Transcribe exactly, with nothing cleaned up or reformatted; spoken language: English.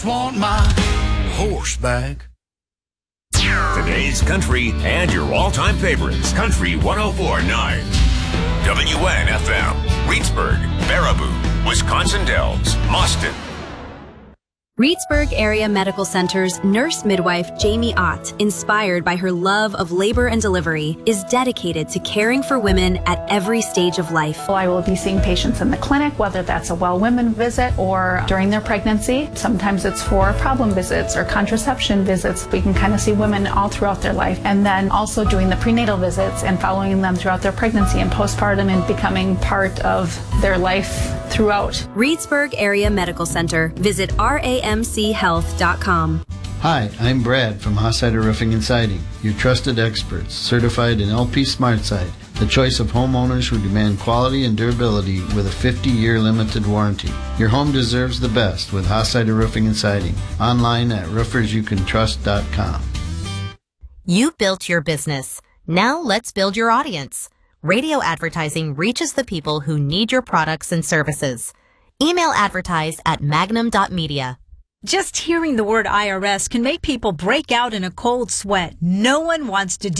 Want my horse back. Today's country and your all-time favorites. Country one oh four point nine. W N F M. Reedsburg, Baraboo, Wisconsin Dells, Mauston. Reedsburg Area Medical Center's nurse midwife Jamie Ott, inspired by her love of labor and delivery, is dedicated to caring for women at every stage of life. I will be seeing patients in the clinic, whether that's a well women visit or during their pregnancy. Sometimes it's for problem visits or contraception visits. We can kind of see women all throughout their life, and then also doing the prenatal visits and following them throughout their pregnancy and postpartum and becoming part of their life throughout. Reedsburg Area Medical Center. Visit R A M C health dot com. Hi, I'm Brad from Hossider Roofing and Siding, your trusted experts, certified in L P SmartSide, the choice of homeowners who demand quality and durability with a fifty-year limited warranty. Your home deserves the best with Hossider Roofing and Siding. Online at roofers you can trust dot com. You built your business. Now let's build your audience. Radio advertising reaches the people who need your products and services. Email advertise at magnum dot media. Just hearing the word I R S can make people break out in a cold sweat. No one wants to do